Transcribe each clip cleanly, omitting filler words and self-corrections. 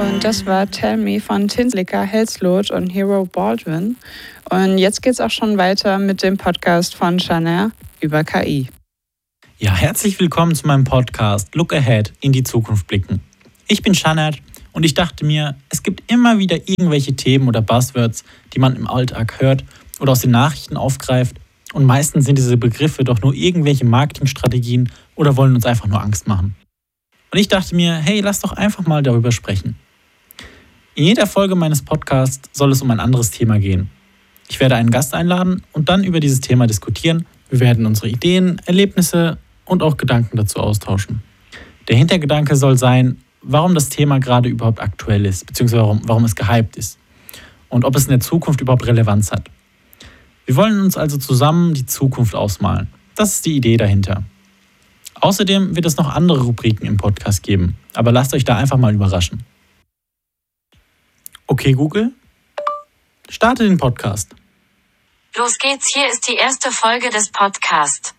Und das war Tell Me von Tinslicker, Helslot und Hero Baldwin. Und jetzt geht's auch schon weiter mit dem Podcast von Shanair über KI. Ja, herzlich willkommen zu meinem Podcast Look Ahead, in die Zukunft blicken. Ich bin Shanair und ich dachte mir, es gibt immer wieder irgendwelche Themen oder Buzzwords, die man im Alltag hört oder aus den Nachrichten aufgreift. Und meistens sind diese Begriffe doch nur irgendwelche Marketingstrategien oder wollen uns einfach nur Angst machen. Und ich dachte mir, hey, lass doch einfach mal darüber sprechen. In jeder Folge meines Podcasts soll es um ein anderes Thema gehen. Ich werde einen Gast einladen und dann über dieses Thema diskutieren. Wir werden unsere Ideen, Erlebnisse und auch Gedanken dazu austauschen. Der Hintergedanke soll sein, warum das Thema gerade überhaupt aktuell ist, beziehungsweise warum es gehypt ist und ob es in der Zukunft überhaupt Relevanz hat. Wir wollen uns also zusammen die Zukunft ausmalen. Das ist die Idee dahinter. Außerdem wird es noch andere Rubriken im Podcast geben, aber lasst euch da einfach mal überraschen. Okay, Google, starte den Podcast. Los geht's, hier ist die erste Folge des Podcasts.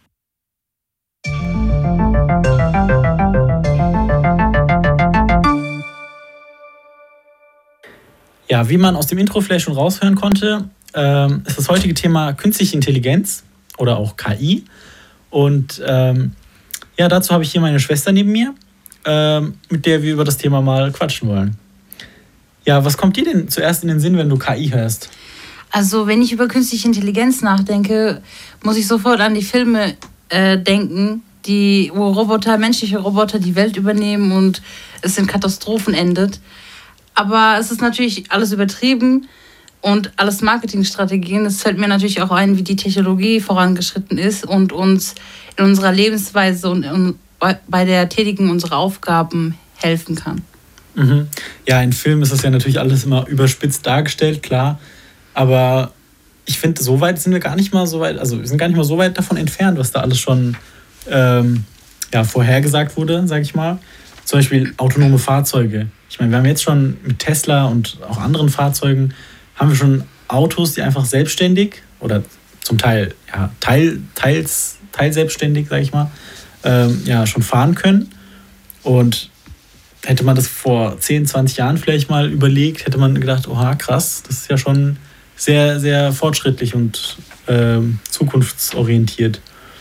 Ja, wie man aus dem Intro vielleicht schon raushören konnte, ist das heutige Thema Künstliche Intelligenz oder auch KI. Und dazu habe ich hier meine Schwester neben mir, mit der wir über das Thema mal quatschen wollen. Ja, was kommt dir denn zuerst in den Sinn, wenn du KI hörst? Also, wenn ich über künstliche Intelligenz nachdenke, muss ich sofort an die Filme denken, wo menschliche Roboter die Welt übernehmen und es in Katastrophen endet. Aber es ist natürlich alles übertrieben und alles Marketingstrategien. Es fällt mir natürlich auch ein, wie die Technologie vorangeschritten ist und uns in unserer Lebensweise und bei der Tätigung unserer Aufgaben helfen kann. Mhm. Ja, in Filmen ist das ja natürlich alles immer überspitzt dargestellt, klar. Aber ich finde, so weit sind wir gar nicht mal so weit, also wir sind gar nicht mal so weit davon entfernt, was da alles schon vorhergesagt wurde, sage ich mal. Zum Beispiel autonome Fahrzeuge. Ich meine, wir haben jetzt schon mit Tesla und auch anderen Fahrzeugen, haben wir schon Autos, die einfach selbstständig oder zum Teil teils selbstständig, sage ich mal, schon fahren können. Und hätte man das vor 10, 20 Jahren vielleicht mal überlegt, hätte man gedacht, oha, krass, das ist ja schon sehr, sehr fortschrittlich und zukunftsorientiert.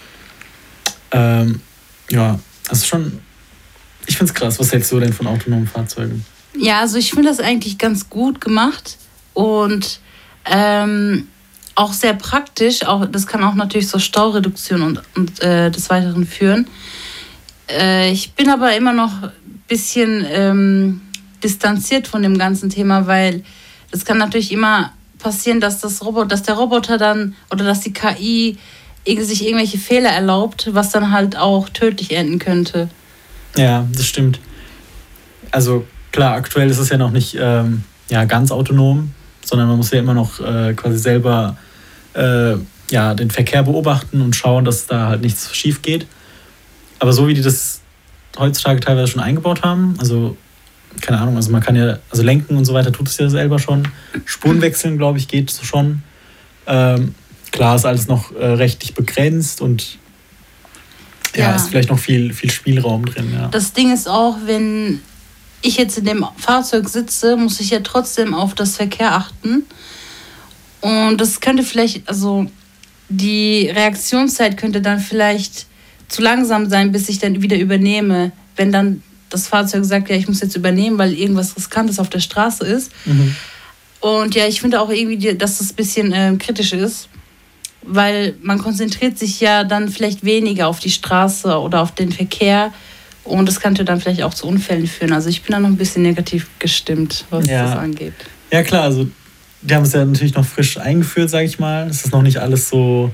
Also schon, ich finde es krass. Was hältst du denn von autonomen Fahrzeugen? Ja, also ich finde das eigentlich ganz gut gemacht und auch sehr praktisch. Das kann auch natürlich zur Staureduktion und des Weiteren führen. Ich bin aber immer noch ein bisschen distanziert von dem ganzen Thema, weil es kann natürlich immer passieren, dass der Roboter dann oder dass die KI sich irgendwelche Fehler erlaubt, was dann halt auch tödlich enden könnte. Ja, das stimmt. Also klar, aktuell ist es ja noch nicht ganz autonom, sondern man muss ja immer noch quasi selber den Verkehr beobachten und schauen, dass da halt nichts schief geht. Aber so wie die das heutzutage teilweise schon eingebaut haben, also keine Ahnung, also man kann ja, also lenken und so weiter tut es ja selber schon. Spuren wechseln, glaube ich, geht schon. Klar ist alles noch rechtlich begrenzt und ist vielleicht noch viel Spielraum drin. Ja. Das Ding ist auch, wenn ich jetzt in dem Fahrzeug sitze, muss ich ja trotzdem auf das Verkehr achten. Und das könnte vielleicht, also die Reaktionszeit könnte dann vielleicht zu langsam sein, bis ich dann wieder übernehme. Wenn dann das Fahrzeug sagt, ja, ich muss jetzt übernehmen, weil irgendwas Riskantes auf der Straße ist. Mhm. Und ja, ich finde auch irgendwie, dass das ein bisschen kritisch ist. Weil man konzentriert sich ja dann vielleicht weniger auf die Straße oder auf den Verkehr und das könnte dann vielleicht auch zu Unfällen führen. Also ich bin da noch ein bisschen negativ gestimmt, was das angeht. Ja klar, also die haben es ja natürlich noch frisch eingeführt, sage ich mal. Es ist noch nicht alles so,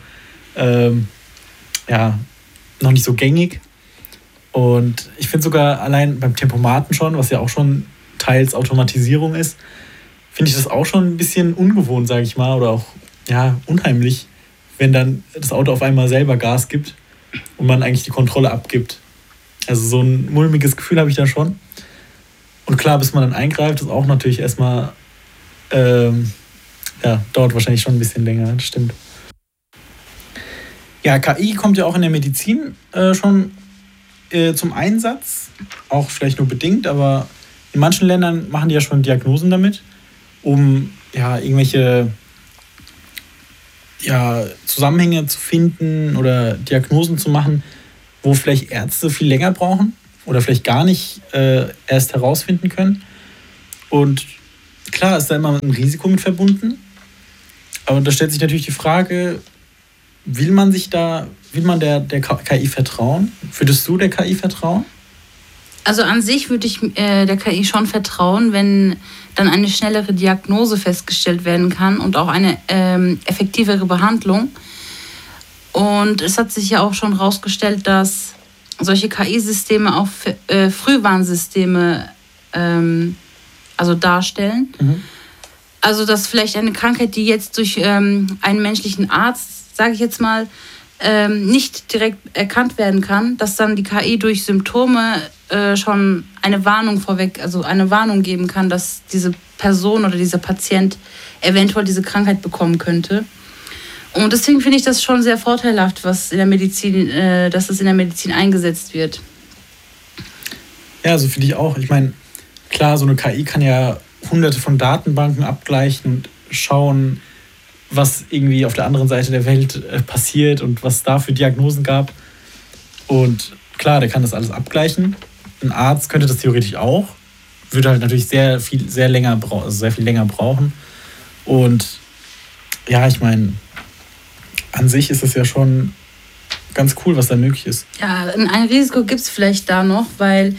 noch nicht so gängig. Und ich finde sogar allein beim Tempomaten schon, was ja auch schon teils Automatisierung ist, finde ich das auch schon ein bisschen ungewohnt, sage ich mal, oder auch unheimlich, wenn dann das Auto auf einmal selber Gas gibt und man eigentlich die Kontrolle abgibt. Also so ein mulmiges Gefühl habe ich da schon. Und klar, bis man dann eingreift, ist auch natürlich erstmal, dauert wahrscheinlich schon ein bisschen länger, das stimmt. Ja, KI kommt ja auch in der Medizin schon zum Einsatz, auch vielleicht nur bedingt, aber in manchen Ländern machen die ja schon Diagnosen damit, um irgendwelche Zusammenhänge zu finden oder Diagnosen zu machen, wo vielleicht Ärzte viel länger brauchen oder vielleicht gar nicht erst herausfinden können. Und klar ist da immer ein Risiko mit verbunden. Aber da stellt sich natürlich die Frage, will man der KI vertrauen? Würdest du der KI vertrauen? Also an sich würde ich der KI schon vertrauen, wenn dann eine schnellere Diagnose festgestellt werden kann und auch eine effektivere Behandlung. Und es hat sich ja auch schon herausgestellt, dass solche KI-Systeme auch Frühwarnsysteme darstellen. Mhm. Also dass vielleicht eine Krankheit, die jetzt durch einen menschlichen Arzt, sage ich jetzt mal, nicht direkt erkannt werden kann, dass dann die KI durch Symptome schon eine Warnung geben kann, dass diese Person oder dieser Patient eventuell diese Krankheit bekommen könnte. Und deswegen finde ich das schon sehr vorteilhaft, dass es in der Medizin eingesetzt wird. Ja, so finde ich auch. Ich meine, klar, so eine KI kann ja hunderte von Datenbanken abgleichen und schauen, was irgendwie auf der anderen Seite der Welt passiert und was da für Diagnosen gab. Und klar, der kann das alles abgleichen. Ein Arzt könnte das theoretisch auch, würde halt natürlich sehr viel länger brauchen. Und ja, ich meine, an sich ist es ja schon ganz cool, was da möglich ist. Ja, ein Risiko gibt es vielleicht da noch, weil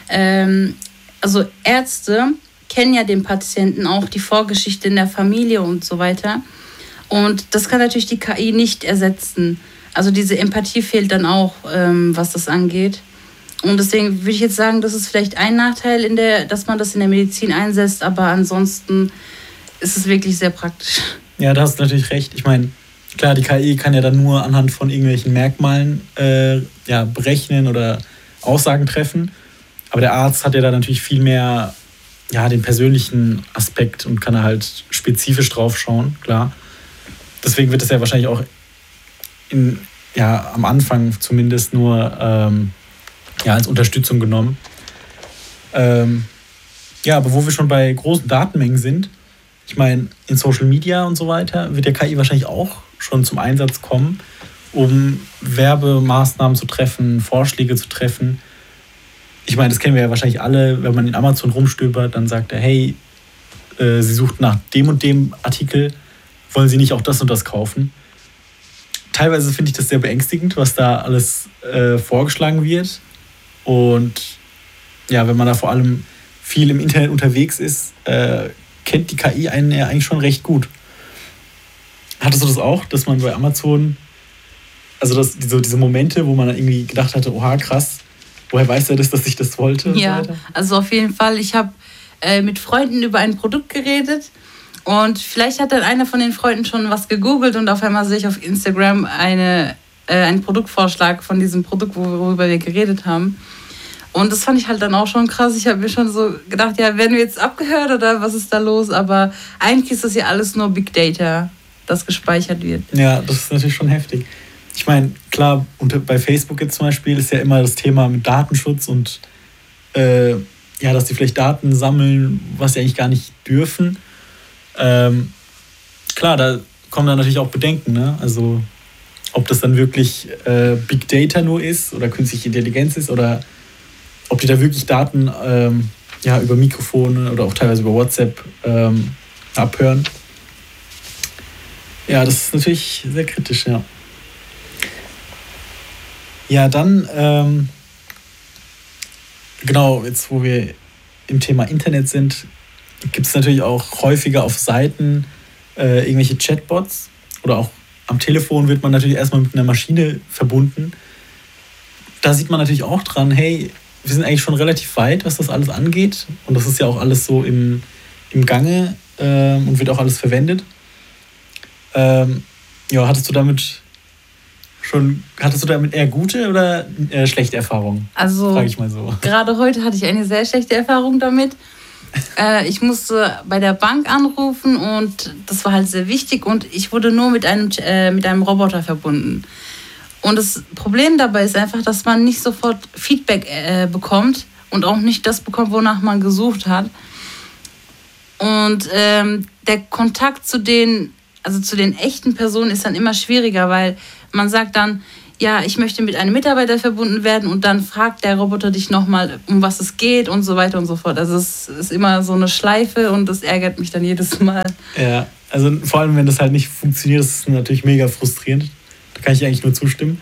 Ärzte kennen ja den Patienten auch, die Vorgeschichte in der Familie und so weiter. Und das kann natürlich die KI nicht ersetzen. Also diese Empathie fehlt dann auch, was das angeht. Und deswegen würde ich jetzt sagen, das ist vielleicht ein Nachteil, dass man das in der Medizin einsetzt, aber ansonsten ist es wirklich sehr praktisch. Ja, da hast du natürlich recht. Ich meine, klar, die KI kann ja dann nur anhand von irgendwelchen Merkmalen berechnen oder Aussagen treffen. Aber der Arzt hat ja da natürlich viel mehr den persönlichen Aspekt und kann da halt spezifisch drauf schauen, klar. Deswegen wird das ja wahrscheinlich auch am Anfang zumindest nur als Unterstützung genommen. Aber wo wir schon bei großen Datenmengen sind, ich meine, in Social Media und so weiter wird der KI wahrscheinlich auch schon zum Einsatz kommen, um Werbemaßnahmen zu treffen, Vorschläge zu treffen. Ich meine, das kennen wir ja wahrscheinlich alle, wenn man in Amazon rumstöbert, dann sagt er, hey, Sie sucht nach dem und dem Artikel, wollen Sie nicht auch das und das kaufen? Teilweise finde ich das sehr beängstigend, was da alles vorgeschlagen wird. Und ja, wenn man da vor allem viel im Internet unterwegs ist, kennt die KI einen ja eigentlich schon recht gut. Hattest du das auch, dass man bei Amazon, also diese Momente, wo man dann irgendwie gedacht hatte, oha, krass, woher weiß er das, dass ich das wollte? Ja, so also auf jeden Fall. Ich habe mit Freunden über ein Produkt geredet und vielleicht hat dann einer von den Freunden schon was gegoogelt und auf einmal sehe ich auf Instagram einen Produktvorschlag von diesem Produkt, worüber wir geredet haben. Und das fand ich halt dann auch schon krass. Ich habe mir schon so gedacht, ja, werden wir jetzt abgehört oder was ist da los? Aber eigentlich ist das ja alles nur Big Data, das gespeichert wird. Ja, das ist natürlich schon heftig. Ich meine, klar, bei Facebook jetzt zum Beispiel ist ja immer das Thema mit Datenschutz und dass die vielleicht Daten sammeln, was sie eigentlich gar nicht dürfen. Klar, da kommen dann natürlich auch Bedenken, ne? Also ob das dann wirklich Big Data nur ist oder künstliche Intelligenz ist oder ob die da wirklich Daten über Mikrofone oder auch teilweise über WhatsApp abhören. Ja, das ist natürlich sehr kritisch, ja. Ja, dann, genau, jetzt wo wir im Thema Internet sind, gibt es natürlich auch häufiger auf Seiten irgendwelche Chatbots oder auch am Telefon wird man natürlich erstmal mit einer Maschine verbunden. Da sieht man natürlich auch dran, hey, wir sind eigentlich schon relativ weit, was das alles angeht. Und das ist ja auch alles so im Gange und wird auch alles verwendet. Hattest du damit eher gute oder schlechte Erfahrungen? Also, frage ich mal so. Gerade heute hatte ich eine sehr schlechte Erfahrung damit. Ich musste bei der Bank anrufen und das war halt sehr wichtig und ich wurde nur mit einem Roboter verbunden. Und das Problem dabei ist einfach, dass man nicht sofort Feedback bekommt und auch nicht das bekommt, wonach man gesucht hat. Und der Kontakt zu den echten Personen ist dann immer schwieriger, weil man sagt dann, ja, ich möchte mit einem Mitarbeiter verbunden werden und dann fragt der Roboter dich nochmal, um was es geht und so weiter und so fort. Also es ist immer so eine Schleife und das ärgert mich dann jedes Mal. Ja, also vor allem, wenn das halt nicht funktioniert, ist es natürlich mega frustrierend. Da kann ich eigentlich nur zustimmen.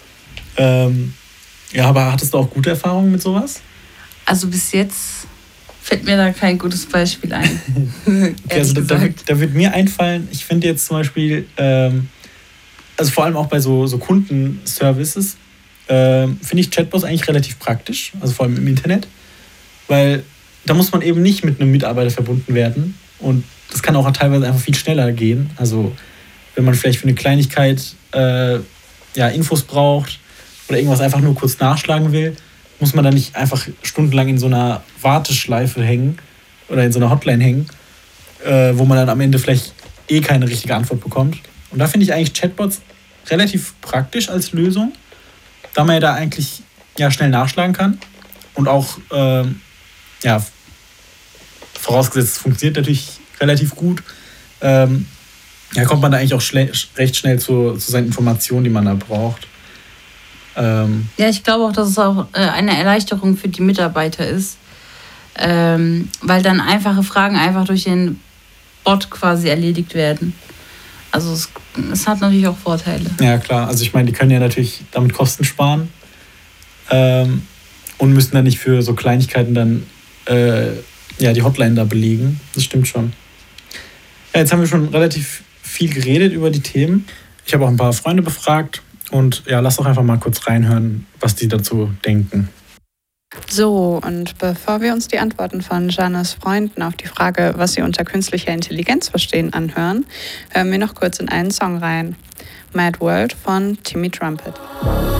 Ja, aber hattest du auch gute Erfahrungen mit sowas? Also bis jetzt fällt mir da kein gutes Beispiel ein. Okay, also da wird mir einfallen, ich finde jetzt zum Beispiel, also vor allem auch bei so Kundenservices, finde ich Chatbots eigentlich relativ praktisch, also vor allem im Internet, weil da muss man eben nicht mit einem Mitarbeiter verbunden werden und das kann auch teilweise einfach viel schneller gehen. Also wenn man vielleicht für eine Kleinigkeit Infos braucht oder irgendwas einfach nur kurz nachschlagen will, muss man dann nicht einfach stundenlang in so einer Warteschleife hängen oder in so einer Hotline hängen, wo man dann am Ende vielleicht keine richtige Antwort bekommt. Und da finde ich eigentlich Chatbots relativ praktisch als Lösung, da man ja da eigentlich schnell nachschlagen kann und auch vorausgesetzt, es funktioniert natürlich relativ gut, kommt man da eigentlich auch recht schnell zu seinen Informationen, die man da braucht. Ja, ich glaube auch, dass es auch eine Erleichterung für die Mitarbeiter ist, weil dann einfache Fragen einfach durch den Bot quasi erledigt werden. Also es hat natürlich auch Vorteile. Ja, klar. Also ich meine, die können ja natürlich damit Kosten sparen und müssen dann nicht für so Kleinigkeiten dann die Hotline da belegen. Das stimmt schon. Ja, jetzt haben wir schon relativ viel geredet über die Themen. Ich habe auch ein paar Freunde befragt und lass doch einfach mal kurz reinhören, was die dazu denken. So, und bevor wir uns die Antworten von Jannes Freunden auf die Frage, was sie unter künstlicher Intelligenz verstehen, anhören, hören wir noch kurz in einen Song rein. Mad World von Timmy Trumpet.